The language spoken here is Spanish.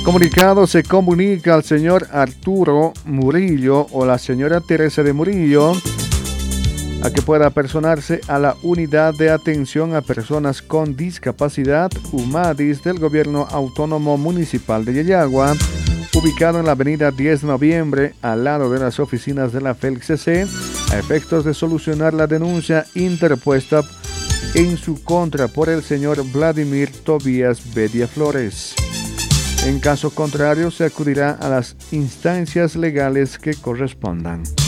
Comunicado se comunica al señor Arturo Murillo o la señora Teresa de Murillo a que pueda personarse a la Unidad de Atención a Personas con Discapacidad, UMADIS, del Gobierno Autónomo Municipal de Yayagua, ubicado en la avenida 10 de noviembre, al lado de las oficinas de la FELCC, a efectos de solucionar la denuncia interpuesta en su contra por el señor Vladimir Tobías Bedia Flores. En caso contrario, se acudirá a las instancias legales que correspondan.